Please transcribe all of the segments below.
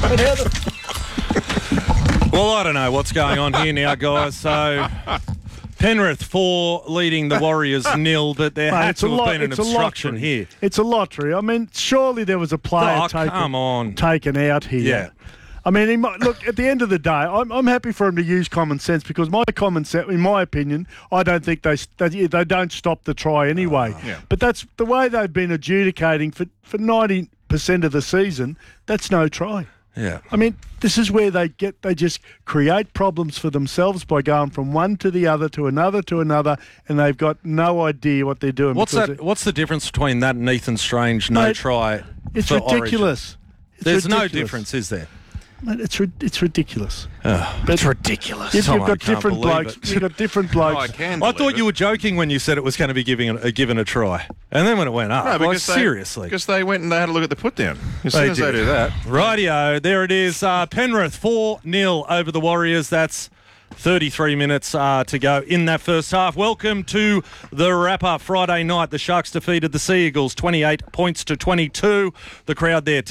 Well, I don't know what's going on here now, guys. So, Penrith 4 leading the Warriors 0, but there had to have been an obstruction here. It's a lottery. I mean, surely there was a player taken out here. Yeah. I mean, he might, look, at the end of the day, I'm happy for him to use common sense because my common sense, in my opinion, I don't think they don't stop the try anyway. But that's the way they've been adjudicating for 90% of the season. That's no try. Yeah. I mean, this is where they just create problems for themselves by going from one to the other to another, and they've got no idea what they're doing. What's the difference between that and Ethan Strange try? It's ridiculous. There's no difference, is there? Mate, it's ridiculous. It's ridiculous. You've got different blokes. You've got different blokes. I thought you were joking when you said it was going to be given a try, and then when it went up, seriously, because they went and they had a look at the put down. As soon as they do that, rightio, there it is. Penrith 4-0 over the Warriors. That's 33 minutes to go in that first half. Welcome to the wrap-up. Friday night, the Sharks defeated the Sea Eagles 28 points to 22. The crowd there,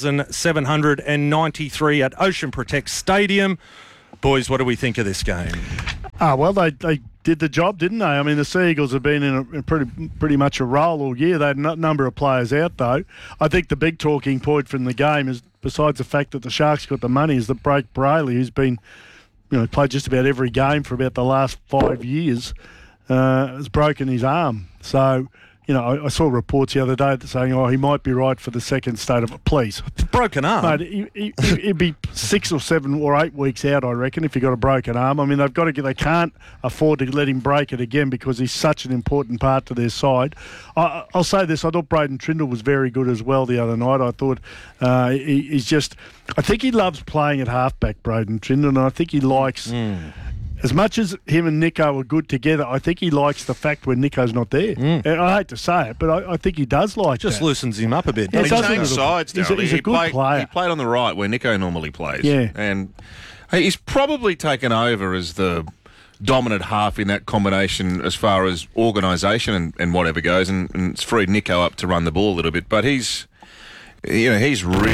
10,793 at Ocean Protect Stadium. Boys, what do we think of this game? Well, they did the job, didn't they? I mean, the Sea Eagles have been in pretty much a roll all year. They had a number of players out, though. I think the big talking point from the game is, besides the fact that the Sharks got the money, is that Blake Brayley, who's been played just about every game for about the last 5 years, has broken his arm. So, I saw reports the other day saying, he might be right for the second state of it. Please. Broken arm? Mate, he'd be 6 or 7 or 8 weeks out, I reckon, if he got a broken arm. I mean, they can't afford to let him break it again because he's such an important part to their side. I'll say this, I thought Braden Trindle was very good as well the other night. I thought I think he loves playing at halfback, Braden Trindle, and I think he likes... As much as him and Nico are good together, I think he likes the fact when Nico's not there. And I hate to say it, but I think he does like Just that. loosens him up a bit. He changed sides, He's a good player. He played on the right where Nico normally plays. Yeah. And he's probably taken over as the dominant half in that combination as far as organisation and whatever goes, and it's freed Nico up to run the ball a little bit. But he's really...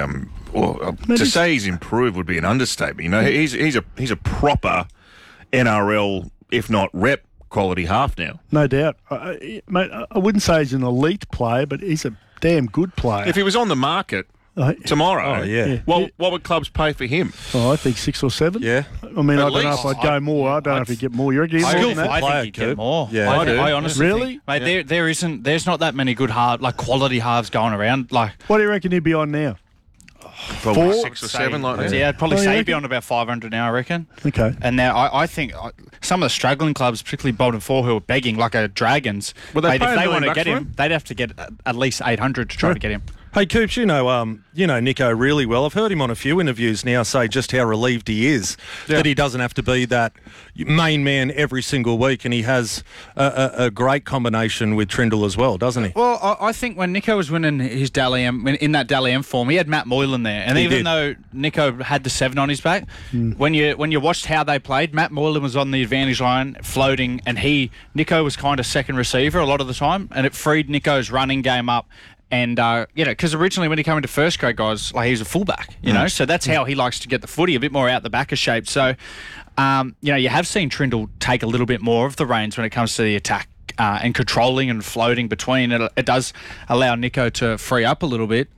to say he's improved would be an understatement. He's a proper NRL, if not rep, quality half now. No doubt. Mate, I wouldn't say he's an elite player, but he's a damn good player. If he was on the market tomorrow, what would clubs pay for him? I think 6 or 7. Yeah. I mean, I don't know if I'd go more. I don't know if he'd get more. You reckon he'd get I think he'd get more. Yeah, I honestly really? think, mate, there's not that many good quality halves going around. What do you reckon he'd be on now? Probably 6 or 7 like that. Yeah, I'd probably say he'd be on about 500 now, I reckon. Okay. And now I think some of the struggling clubs, particularly Bolton 4, who are begging, like a Dragons, if they want to get him, they'd have to get at least 800 to try to get him. Hey, Coops, you know Nico really well. I've heard him on a few interviews now say just how relieved he is that he doesn't have to be that main man every single week, and he has a great combination with Trindle as well, doesn't he? Well, I think when Nico was winning his Dally M, in that Dally M form, he had Matt Moylan there, and even though Nico had the 7 on his back, when you watched how they played, Matt Moylan was on the advantage line floating, and Nico was kind of second receiver a lot of the time, and it freed Nico's running game up. And, because originally when he came into first grade, guys, he was a fullback, so that's how he likes to get the footy, a bit more out the back of shape. So, you have seen Trindle take a little bit more of the reins when it comes to the attack. And controlling and floating between it does allow Nico to free up a little bit.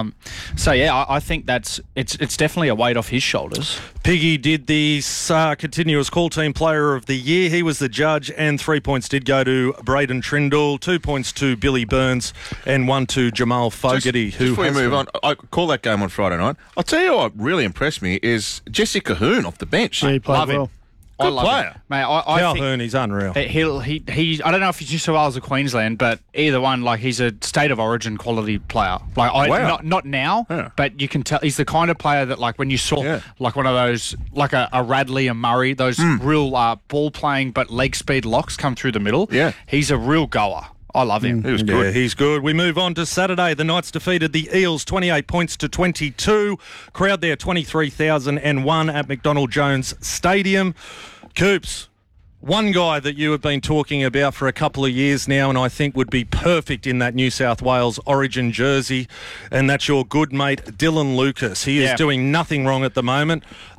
I think it's definitely a weight off his shoulders. Piggy did the continuous call team player of the year. He was the judge, and 3 points did go to Braden Trindle, 2 points to Billy Burns, and 1 to Jamal Fogarty. Just before we move on, I call that game on Friday night. I'll tell you what really impressed me is Jesse Cahoon off the bench. Yeah, he played well. Good player. Mate, I think he's unreal. He I don't know if he's New South Wales or Queensland, but either one, he's a state of origin quality player. Not now, but you can tell he's the kind of player that when you saw one of those, a Radley and Murray, those real ball playing but leg speed locks come through the middle. Yeah, he's a real goer. I love him. He was good. Yeah, he's good. We move on to Saturday. The Knights defeated the Eels 28 points to 22. Crowd there 23,001 at McDonald Jones Stadium. Coops, One guy that you have been talking about for a couple of years now, and I think would be perfect in that New South Wales Origin jersey, and that's your good mate Dylan Lucas. He is doing nothing wrong at the moment.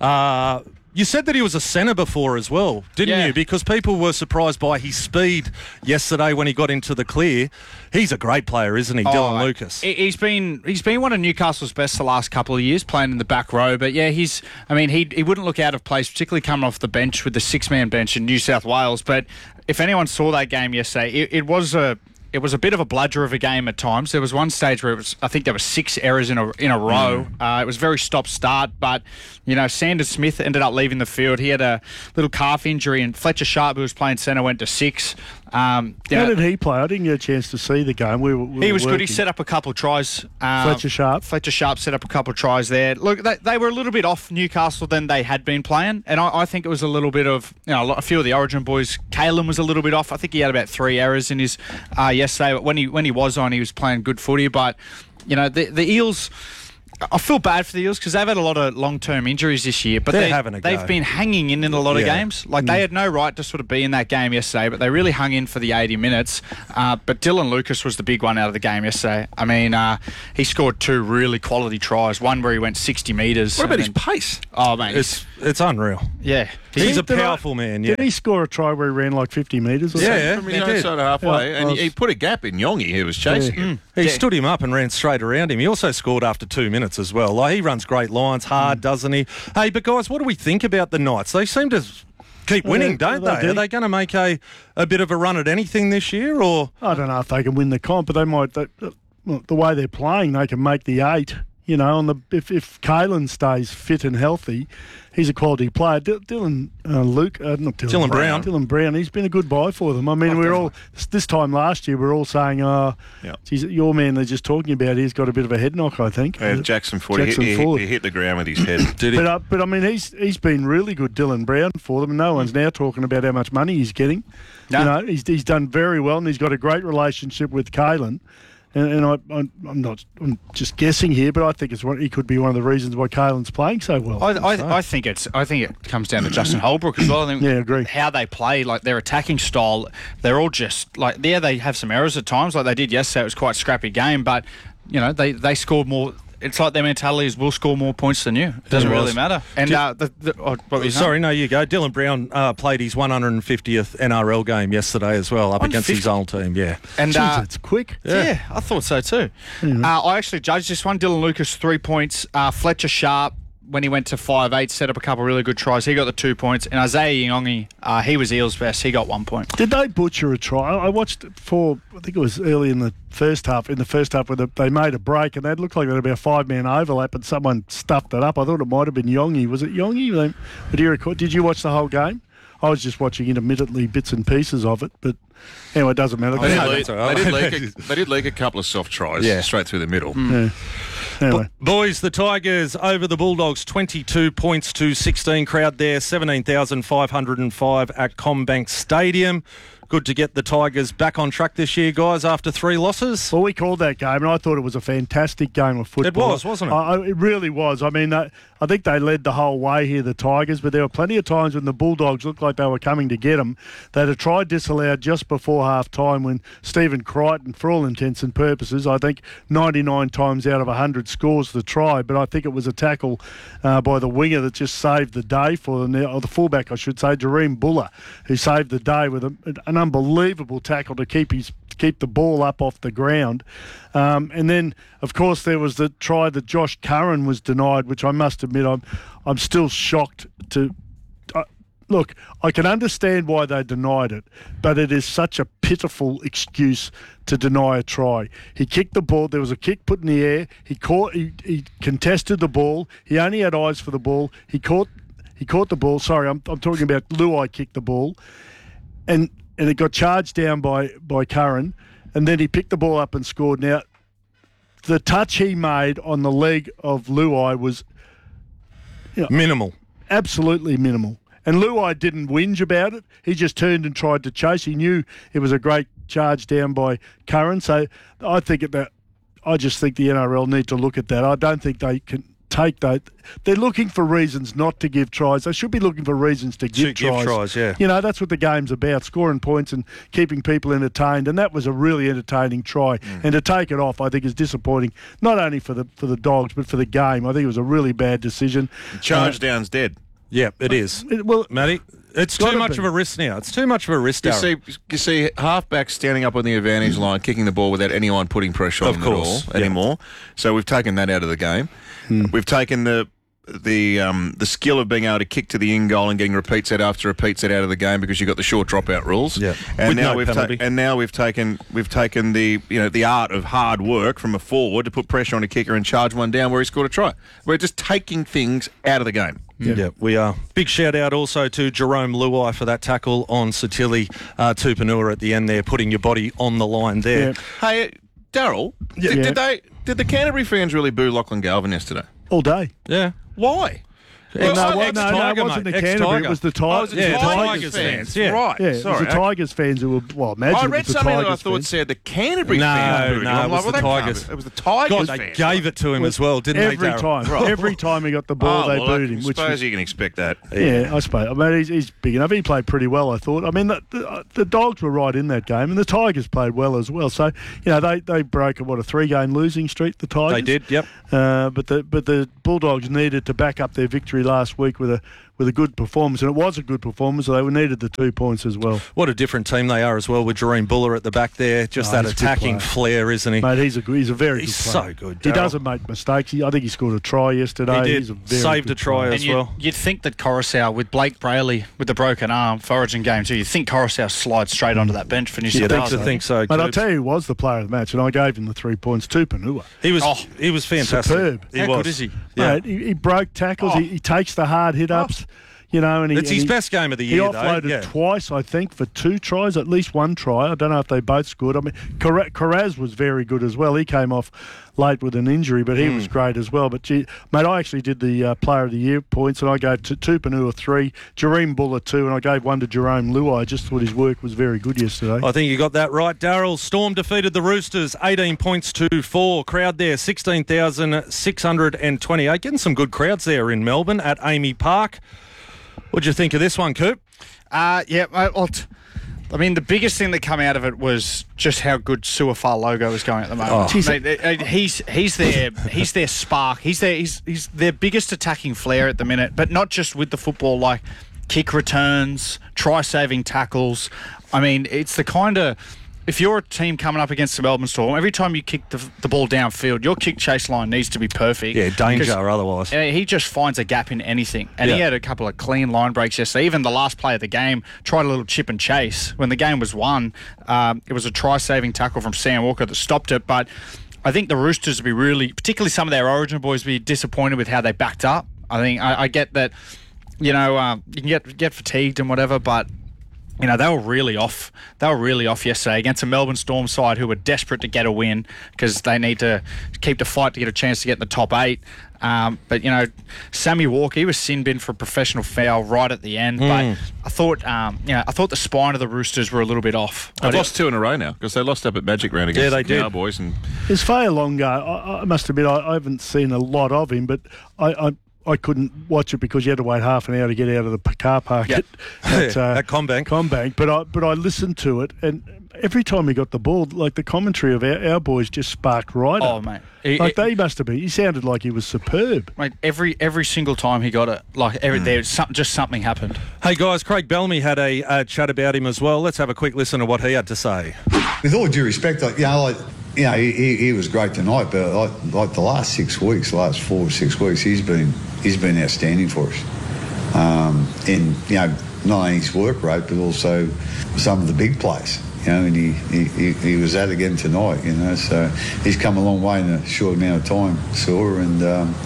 You said that he was a centre before as well, didn't you? Because people were surprised by his speed yesterday when he got into the clear. He's a great player, isn't he, Dylan Lucas? He's been one of Newcastle's best the last couple of years, playing in the back row. But yeah, he wouldn't look out of place, particularly coming off the bench with the 6-man bench in New South Wales. But if anyone saw that game yesterday, it was a bit of a bludger of a game at times. There was one stage where I think there were 6 errors in a row. It was very stop-start, but Sanders Smith ended up leaving the field. He had a little calf injury, and Fletcher Sharp, who was playing centre, went to 6. How did he play? I didn't get a chance to see the game. He was good. He set up a couple of tries. Fletcher Sharp set up a couple of tries there. Look, they were a little bit off Newcastle than they had been playing, and I think it was a little bit of a few of the Origin boys. Kalen was a little bit off. I think he had about 3 errors in his yesterday. But when he was on, he was playing good footy. But the Eels, I feel bad for the Eels because they've had a lot of long-term injuries this year, but they've been hanging in a lot of games. Like they had no right to sort of be in that game yesterday, but they really hung in for the 80 minutes. But Dylan Lucas was the big one out of the game yesterday. I mean, he scored 2 really quality tries. One where he went 60 metres. What about his pace? Oh, mate. It's unreal. Yeah. He's a powerful man, yeah. Did he score a try where he ran like 50 metres or something? From his own side of halfway. And he put a gap in Yongi, who was chasing him. He stood him up and ran straight around him. He also scored after 2 minutes as well. Like, he runs great lines, hard, doesn't he? Hey, but guys, what do we think about the Knights? They seem to keep winning, don't they? Are they going to make a bit of a run at anything this year? Or I don't know if they can win the comp, but they might. The way they're playing, they can make the 8. If Kalen stays fit and healthy, he's a quality player. Dylan Brown. Dylan Brown. He's been a good buy for them. I mean, this time last year we were all saying, geez, your man they're just talking about, he's got a bit of a head knock, I think. Jackson Ford. He hit the ground with his head. Did he? But I mean, he's been really good, Dylan Brown, for them. And no one's now talking about how much money he's getting. No. He's done very well, and he's got a great relationship with Kalen. And I'm just guessing here, but I think he could be one of the reasons why Kalen's playing so well. I think it comes down to Justin Holbrook as well. I think I agree. How they play, like their attacking style, they're all just like they have some errors at times, like they did yesterday. It was quite a scrappy game, but they scored more. It's like their mentality is we'll score more points than you. It doesn't really matter. And sorry, no, you go. Dylan Brown played his 150th NRL game yesterday as well, up against his old team. Yeah, and it's quick. Yeah, I thought so too. I actually judged this one. Dylan Lucas 3 points. Fletcher Sharp, when he went to 5'8", set up a couple of really good tries. He got the 2 points. And Isaiah Yongi, he was Eels' best. He got 1 point. Did they butcher a try? I watched I think it was early in the first half. In the first half, where they made a break, and they looked like they had about a 5-man overlap, and someone stuffed it up. I thought it might have been Yongi. Was it Yongi? Did you watch the whole game? I was just watching intermittently bits and pieces of it, but anyway, it doesn't matter. They did leak a couple of soft tries straight through the middle. Yeah. Anyway. Boys, the Tigers over the Bulldogs, 22 points to 16. Crowd there, 17,505 at CommBank Stadium. Good to get the Tigers back on track this year, guys, after 3 losses. Well, we called that game, and I thought it was a fantastic game of football. It was, wasn't it? It really was. I mean, I think they led the whole way here, the Tigers, but there were plenty of times when the Bulldogs looked like they were coming to get them. They'd have tried disallowed just before half-time when Stephen Crichton, for all intents and purposes, I think 99 times out of 100 scores the try, but I think it was a tackle by the winger that just saved the day for them, or the fullback, I should say, Jareem Buller, who saved the day with an unbelievable tackle to keep the ball up off the ground. And then, of course, there was the try that Josh Curran was denied, which I must admit I'm still shocked to... Look, I can understand why they denied it, but it is such a pitiful excuse to deny a try. He kicked the ball. There was a kick put in the air. He contested the ball. He only had eyes for the ball. He caught the ball. Sorry, I'm talking about Luai kicked the ball. And it got charged down by Curran, and then he picked the ball up and scored. Now, the touch he made on the leg of Luai was minimal. Absolutely minimal. And Luai didn't whinge about it. He just turned and tried to chase. He knew it was a great charge down by Curran. So I just think the NRL need to look at that. I don't think they can take that. They're looking for reasons not to give tries. They should be looking for reasons to give tries. Yeah. You know, that's what the game's about, scoring points and keeping people entertained. And that was a really entertaining try. And to take it off, I think, is disappointing, not only for the Dogs, but for the game. I think it was a really bad decision. Charge down's dead. Yeah, it is. Well, Matty, it's too much of a risk now. It's too much of a risk, Darryl. You see halfbacks standing up on the advantage line, kicking the ball without anyone putting pressure on them at all anymore. So we've taken that out of the game. We've taken the skill of being able to kick to the in goal and getting repeat set after repeat set out of the game because you've got the short dropout rules. Yeah. And With now no penalty. we've taken the the art of hard work from a forward to put pressure on a kicker and charge one down where he scored a try. We're just taking things out of the game. Yeah, we are. Big shout out also to Jerome Luai for that tackle on Satili Tupanua at the end there, putting your body on the line there. Yeah. Hey, Darryl, did the Canterbury fans really boo Lachlan Galvin yesterday? All day. Yeah. Why? No, Ex-Tiger, it wasn't mate. the Canterbury. It was the Tigers. Yeah, Tigers fans. Yeah. Right. Yeah, it was the Tigers fans who were, imagine I it read was the something that I Tigers thought fans. said the Canterbury No, fans booed him. no, I'm it was like, the well, Tigers. It was the Tigers God, they fans. gave it to him as well, didn't Every they, Darryl? time. Right. Every time he got the ball, they booed him. I suppose you can expect that. Yeah, I suppose. I mean, he's big enough. He played pretty well, I thought. I mean, the Dogs were right in that game, and the Tigers played well as well. So, they broke a 3-game losing streak, the Tigers. They did, yep. But the Bulldogs needed to back up their victory last week with a good performance, and it was a good performance, so they needed the 2 points as well. What a different team they are as well with Jareen Buller at the back there. Just that he's a good attacking player. flair, isn't he? Mate, he's a very good player. He's so good, He Darryl. doesn't make mistakes. I think he scored a try yesterday. He did. He's a very Saved good a try player. as well. You'd think that Coruscant, with Blake Brayley with the broken arm for Origin game too, you'd think Coruscant slides straight onto that bench for New South You'd Wales. like to think so. Mate, I'll Coops. tell you who was the player of the match, and I gave him the 3 points to Panua. He was fantastic. Superb. He How was. good is he? Yeah. Mate, he broke tackles. He takes the hard hit-ups. And It's his best game of the year, he offloaded though. Yeah. twice, I think, for 2 tries, at least 1 try. I don't know if they both scored. I mean, Carraz was very good as well. He came off late with an injury, but he was great as well. But, mate, I actually did the Player of the Year points, and I gave Tupanua 3, Jareen Buller 2, and I gave 1 to Jerome Luai. I just thought his work was very good yesterday. I think you got that right, Darryl. Storm defeated the Roosters 18 points to 4. Crowd there 16,628. Getting some good crowds there in Melbourne at Amy Park. What'd you think of this one, Coop? I mean, the biggest thing that came out of it was just how good Suafar logo is going at the moment. Mate, he's their spark. He's their biggest attacking flair at the minute, but not just with the football, like kick returns, try-saving tackles. I mean, it's the kind of... If you're a team coming up against the Melbourne Storm, every time you kick the ball downfield, your kick chase line needs to be perfect. Yeah, danger otherwise. He just finds a gap in anything. And he had a couple of clean line breaks yesterday. Even the last play of the game, tried a little chip and chase. When the game was won, it was a try-saving tackle from Sam Walker that stopped it. But I think the Roosters would be really, particularly some of their Origin boys, be disappointed with how they backed up. I think I get that, you can get fatigued and whatever, but... they were really off. They were really off yesterday against a Melbourne Storm side who were desperate to get a win because they need to keep the fight to get a chance to get in the top 8. But Sammy Walker, he was sin bin for a professional foul right at the end. But I thought, the spine of the Roosters were a little bit off. They've lost 2 in a row now because they lost up at Magic Round against they the did. Cowboys. And His Fa'alonga, I must admit, I haven't seen a lot of him, but I couldn't watch it because you had to wait half an hour to get out of the car park at CommBank. But I listened to it, and every time he got the ball, like the commentary of our boys just sparked right up. Oh, mate. They must have been. He sounded like he was superb. Mate, every single time he got it, just something happened. Hey, guys, Craig Bellamy had a chat about him as well. Let's have a quick listen to what he had to say. With all due respect, he was great tonight, but like the last 6 weeks, last 4 or 6 weeks, he's been outstanding for us. Not only his work rate, but also some of the big plays. And he was at again tonight. So he's come a long way in a short amount of time, and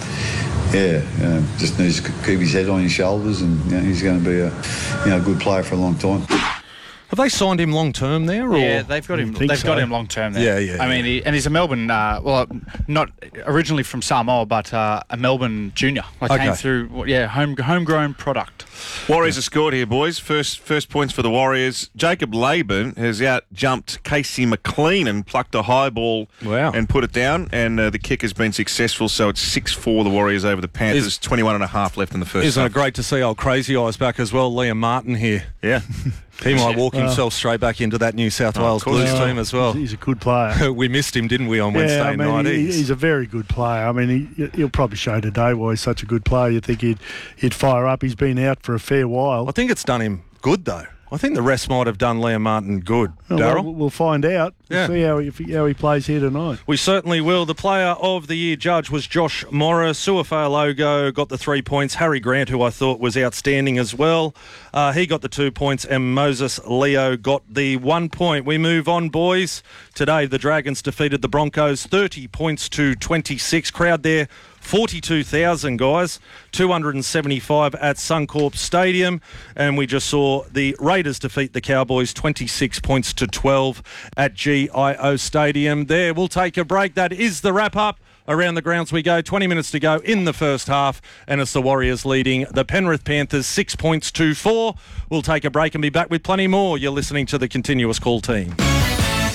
just needs to keep his head on his shoulders, and he's going to be a good player for a long time. Have they signed him long term there? Or? Yeah, they've got him. They've got him long term there. Yeah. I mean, he's a Melbourne. Not originally from Samoa, but a Melbourne junior. Came through. Homegrown product. Warriors have scored here, boys. First points for the Warriors. Jacob Laban has out-jumped Casey McLean and plucked a high ball and put it down, and the kick has been successful, so it's 6-4 the Warriors over the Panthers, 21 and a half left in the first Isn't half. it great to see old Crazy Eyes back as well, Liam Martin here? Yeah. He might walk himself straight back into that New South Wales Blues team as well. He's a good player. We missed him, didn't we, on Wednesday night? He's a very good player. I mean, he'll probably show today why he's such a good player. You'd think he'd fire up. He's been out for a fair while. I think it's done him good, though. I think the rest might have done Liam Martin good. Daryl? We'll find out. Yeah. We'll see how he plays here tonight. We certainly will. The player of the year judge was Josh Morris. Suafa'alogo got the 3 points. Harry Grant, who I thought was outstanding as well, he got the 2 points, and Moses Leo got the 1 point. We move on, boys. Today, the Dragons defeated the Broncos 30 points to 26. Crowd there, 42,000 guys, 275 at Suncorp Stadium, and we just saw the Raiders defeat the Cowboys 26 points to 12 at GIO Stadium. There, we'll take a break. That is the wrap-up. Around the grounds we go, 20 minutes to go in the first half, and it's the Warriors leading the Penrith Panthers 6 points to 4. We'll take a break and be back with plenty more. You're listening to the Continuous Call team.